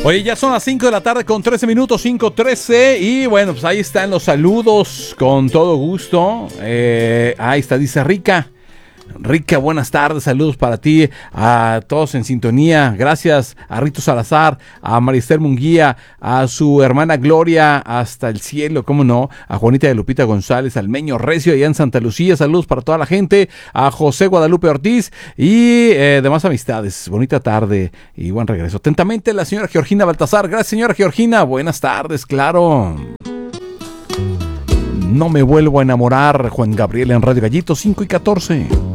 Oye, ya son las 5 de la tarde con 13 minutos, 5:13. Y bueno, pues ahí están los saludos con todo gusto. Ahí está, dice Rica. Rica, buenas tardes, saludos para ti, a todos en sintonía. Gracias a Rito Salazar, a Marister Munguía, a su hermana Gloria hasta el cielo, cómo no, a Juanita de Lupita González, al Meño Recio allá en Santa Lucía, saludos para toda la gente, a José Guadalupe Ortiz y demás amistades. Bonita tarde y buen regreso. Atentamente, la señora Georgina Baltasar. Gracias, señora Georgina, buenas tardes, claro. No me vuelvo a enamorar, Juan Gabriel en Radio Gallito, 5:14.